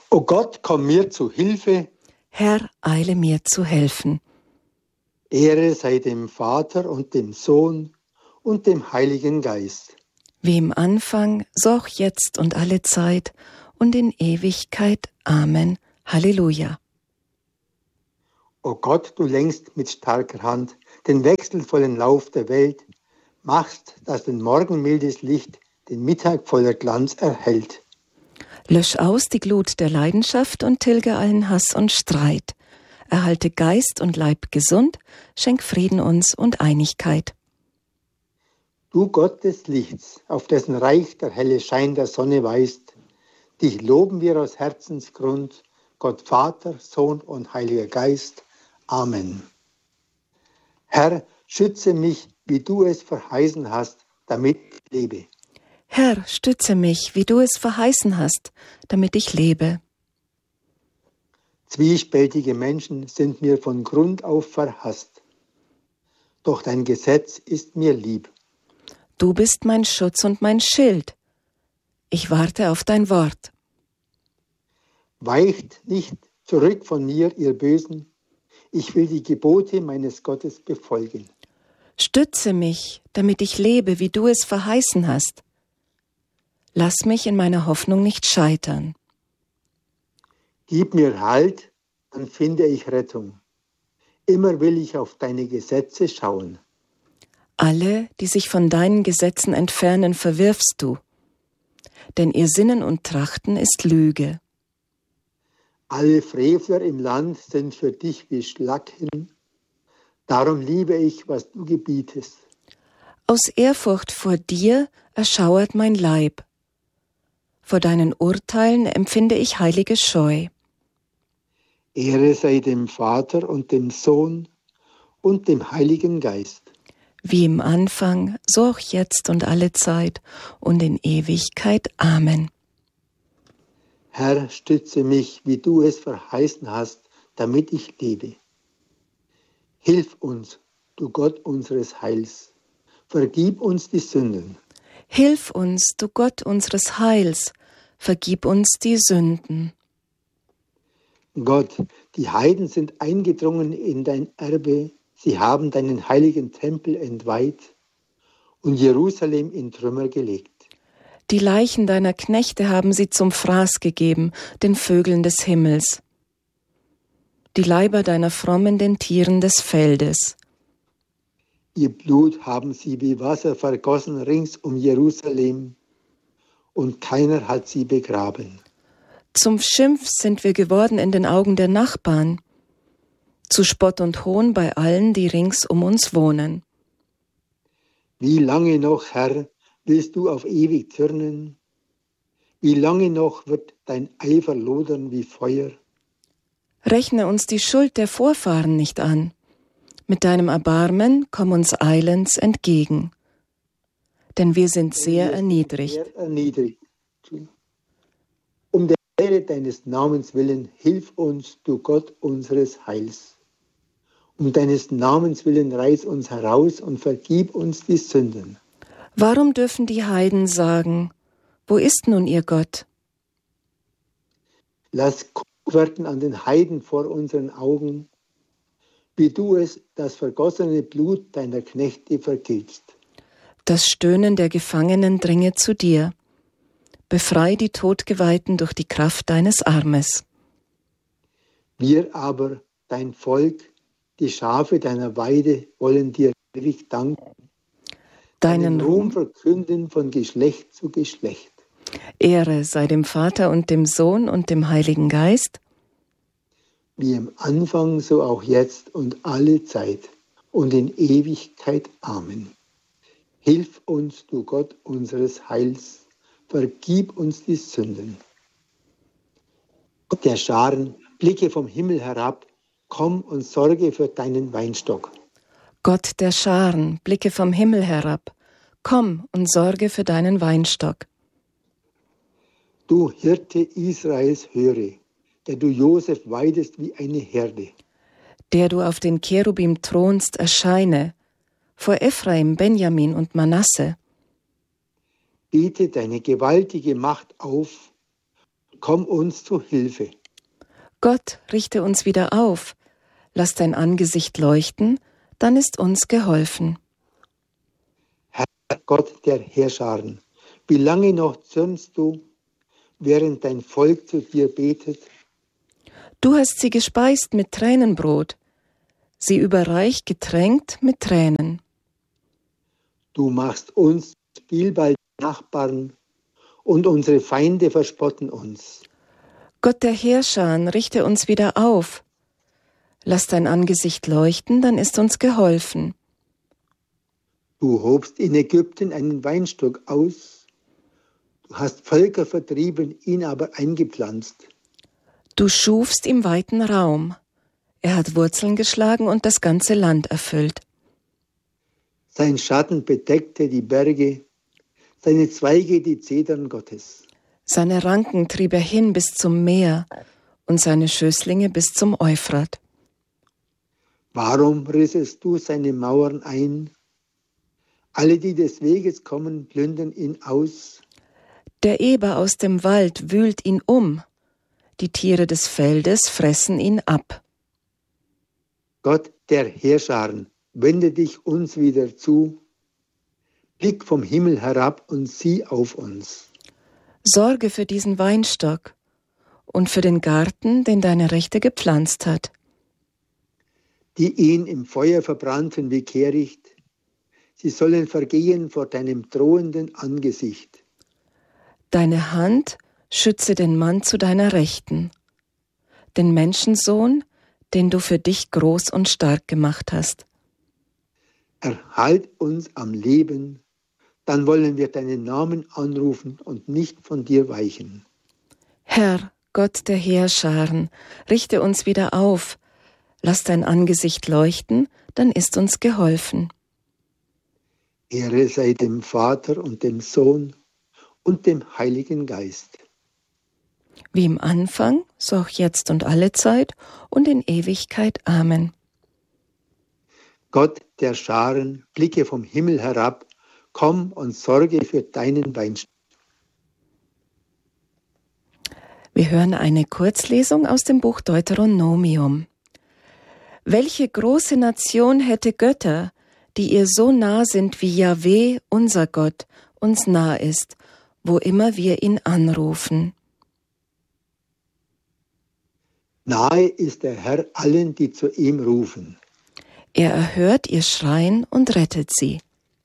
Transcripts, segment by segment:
O Gott, komm mir zu Hilfe. Herr, eile mir zu helfen. Ehre sei dem Vater und dem Sohn und dem Heiligen Geist. Wie im Anfang, so auch jetzt und alle Zeit und in Ewigkeit. Amen. Halleluja. O Gott, du lenkst mit starker Hand den wechselvollen Lauf der Welt, machst, dass den Morgen mildes Licht den Mittag voller Glanz erhält. Lösch aus die Glut der Leidenschaft und tilge allen Hass und Streit. Erhalte Geist und Leib gesund, schenk Frieden uns und Einigkeit. Du Gott des Lichts, auf dessen Reich der helle Schein der Sonne weist, dich loben wir aus Herzensgrund, Gott Vater, Sohn und Heiliger Geist. Amen. Herr, schütze mich, wie du es verheißen hast, damit ich lebe. Herr, stütze mich, wie du es verheißen hast, damit ich lebe. Zwiespältige Menschen sind mir von Grund auf verhasst. Doch dein Gesetz ist mir lieb. Du bist mein Schutz und mein Schild. Ich warte auf dein Wort. Weicht nicht zurück von mir, ihr Bösen. Ich will die Gebote meines Gottes befolgen. Stütze mich, damit ich lebe, wie du es verheißen hast. Lass mich in meiner Hoffnung nicht scheitern. Gib mir Halt, dann finde ich Rettung. Immer will ich auf deine Gesetze schauen. Alle, die sich von deinen Gesetzen entfernen, verwirfst du. Denn ihr Sinnen und Trachten ist Lüge. Alle Frevler im Land sind für dich wie Schlacken. Darum liebe ich, was du gebietest. Aus Ehrfurcht vor dir erschauert mein Leib. Vor deinen Urteilen empfinde ich heilige Scheu. Ehre sei dem Vater und dem Sohn und dem Heiligen Geist. Wie im Anfang, so auch jetzt und alle Zeit und in Ewigkeit. Amen. Herr, stütze mich, wie du es verheißen hast, damit ich lebe. Hilf uns, du Gott unseres Heils. Vergib uns die Sünden. Hilf uns, du Gott unseres Heils. Vergib uns die Sünden. Gott, die Heiden sind eingedrungen in dein Erbe. Sie haben deinen heiligen Tempel entweiht und Jerusalem in Trümmer gelegt. Die Leichen deiner Knechte haben sie zum Fraß gegeben, den Vögeln des Himmels. Die Leiber deiner Frommen den Tieren des Feldes. Ihr Blut haben sie wie Wasser vergossen rings um Jerusalem, und keiner hat sie begraben. Zum Schimpf sind wir geworden in den Augen der Nachbarn, zu Spott und Hohn bei allen, die rings um uns wohnen. Wie lange noch, Herr, willst du auf ewig zürnen? Wie lange noch wird dein Eifer lodern wie Feuer? Rechne uns die Schuld der Vorfahren nicht an. Mit deinem Erbarmen komm uns eilends entgegen. Denn wir sind sehr erniedrigt. Um der Ehre deines Namens willen, hilf uns, du Gott unseres Heils. Um deines Namens willen, reiß uns heraus und vergib uns die Sünden. Warum dürfen die Heiden sagen, wo ist nun ihr Gott? Lass kund werden an den Heiden vor unseren Augen, wie du es das vergossene Blut deiner Knechte vergiltst. Das Stöhnen der Gefangenen dringe zu dir. Befrei die Todgeweihten durch die Kraft deines Armes. Wir aber, dein Volk, die Schafe deiner Weide, wollen dir ewig danken. Deinen Ruhm verkünden von Geschlecht zu Geschlecht. Ehre sei dem Vater und dem Sohn und dem Heiligen Geist. Wie im Anfang, so auch jetzt und alle Zeit und in Ewigkeit. Amen. Hilf uns, du Gott unseres Heils, vergib uns die Sünden. Gott der Scharen, blicke vom Himmel herab, komm und sorge für deinen Weinstock. Gott der Scharen, blicke vom Himmel herab, komm und sorge für deinen Weinstock. Du Hirte Israels, höre, der du Josef weidest wie eine Herde. Der du auf den Cherubim thronst, erscheine, vor Ephraim, Benjamin und Manasse. Biete deine gewaltige Macht auf komm uns zu Hilfe. Gott, richte uns wieder auf. Lass dein Angesicht leuchten, dann ist uns geholfen. Herr Gott der Heerscharen, wie lange noch zürnst du, während dein Volk zu dir betet? Du hast sie gespeist mit Tränenbrot, sie überreich getränkt mit Tränen. Du machst uns Spielball Nachbarn und unsere Feinde verspotten uns. Gott der Heerscharen, richte uns wieder auf. Lass dein Angesicht leuchten, dann ist uns geholfen. Du hobst in Ägypten einen Weinstock aus. Du hast Völker vertrieben, ihn aber eingepflanzt. Du schufst im weiten Raum. Er hat Wurzeln geschlagen und das ganze Land erfüllt. Sein Schatten bedeckte die Berge, seine Zweige die Zedern Gottes. Seine Ranken trieb er hin bis zum Meer und seine Schößlinge bis zum Euphrat. Warum rissest du seine Mauern ein? Alle, die des Weges kommen, plündern ihn aus. Der Eber aus dem Wald wühlt ihn um. Die Tiere des Feldes fressen ihn ab. Gott der Heerscharen, wende dich uns wieder zu. Blick vom Himmel herab und sieh auf uns. Sorge für diesen Weinstock und für den Garten, den deine Rechte gepflanzt hat. Die ihn im Feuer verbrannten wie Kehricht, sie sollen vergehen vor deinem drohenden Angesicht. Deine Hand schütze den Mann zu deiner Rechten, den Menschensohn, den du für dich groß und stark gemacht hast. Erhalt uns am Leben, dann wollen wir deinen Namen anrufen und nicht von dir weichen. Herr, Gott der Heerscharen, richte uns wieder auf, lass dein Angesicht leuchten, dann ist uns geholfen. Ehre sei dem Vater und dem Sohn und dem Heiligen Geist. Wie im Anfang, so auch jetzt und alle Zeit und in Ewigkeit. Amen. Gott der Scharen, blicke vom Himmel herab, komm und sorge für deinen Weinstock. Wir hören eine Kurzlesung aus dem Buch Deuteronomium. Welche große Nation hätte Götter, die ihr so nah sind wie Jahwe, unser Gott, uns nah ist, wo immer wir ihn anrufen? Nahe ist der Herr allen, die zu ihm rufen. Er erhört ihr Schreien und rettet sie.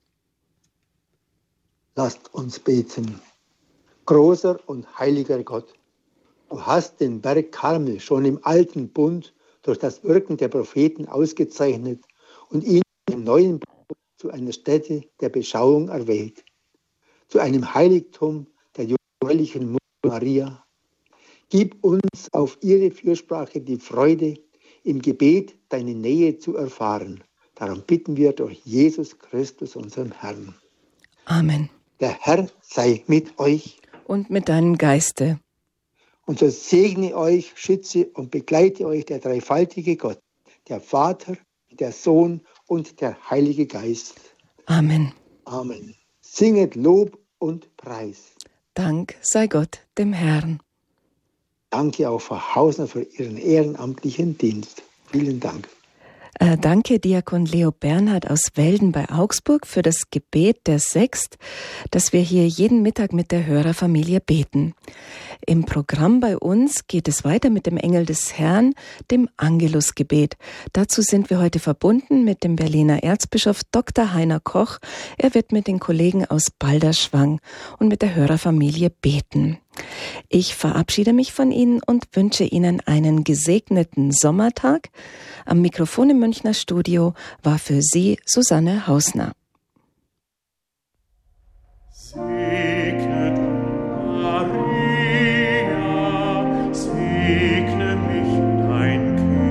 Lasst uns beten. Großer und heiliger Gott, du hast den Berg Karmel schon im alten Bund durch das Wirken der Propheten ausgezeichnet und ihn im neuen Bund zu einer Stätte der Beschauung erwählt, zu einem Heiligtum der jungfräulichen Mutter Maria. Gib uns auf ihre Fürsprache die Freude, im Gebet deine Nähe zu erfahren. Darum bitten wir durch Jesus Christus, unseren Herrn. Amen. Der Herr sei mit euch. Und mit deinem Geiste. Und so segne euch, schütze und begleite euch der dreifaltige Gott, der Vater, der Sohn und der Heilige Geist. Amen. Amen. Singet Lob und Preis. Dank sei Gott dem Herrn. Danke auch Frau Hausner für Ihren ehrenamtlichen Dienst. Vielen Dank. Danke, Diakon Leo Bernhard aus Welden bei Augsburg, für das Gebet der Sext, das wir hier jeden Mittag mit der Hörerfamilie beten. Im Programm bei uns geht es weiter mit dem Engel des Herrn, dem Angelusgebet. Dazu sind wir heute verbunden mit dem Berliner Erzbischof Dr. Heiner Koch. Er wird mit den Kollegen aus Balderschwang und mit der Hörerfamilie beten. Ich verabschiede mich von Ihnen und wünsche Ihnen einen gesegneten Sommertag. Am Mikrofon im Münchner Studio war für Sie Susanne Hausner.